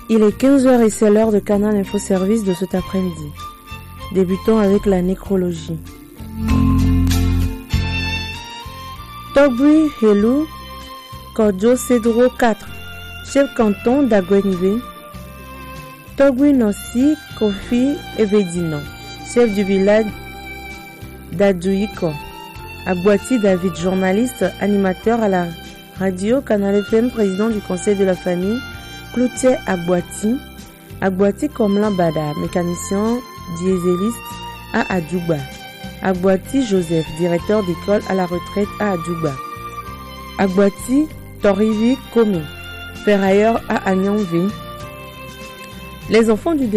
Il est 15h et c'est l'heure de Canal Info Service de cet après-midi. Débutons avec la nécrologie. Togui Helou Kodjo Cedro 4, chef canton d'Agwenive. Togui Nossi Kofi Evedino, chef du village d'Adjouiko. Agbouati David, journaliste, animateur à la radio Canal FM, président du conseil de la famille. Cloutier Agbouati. Agbouati Komlan Bada, mécanicien dieseliste à Adjouba. Agbouati Joseph, directeur d'école à la retraite à Adjouba. Agbouati Torivi Komi, ferrailleur à Agnonvé. Les enfants du